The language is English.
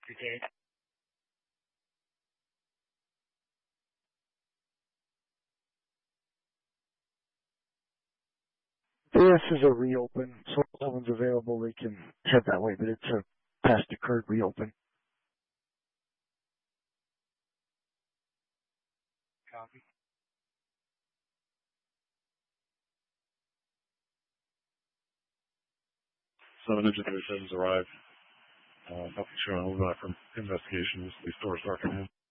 Okay. This is a reopen, so if someone's available, they can head that way, but it's a past occurred reopen. Copy. 737's arrived. Nothing showing. We're back from investigations. These stores are coming in.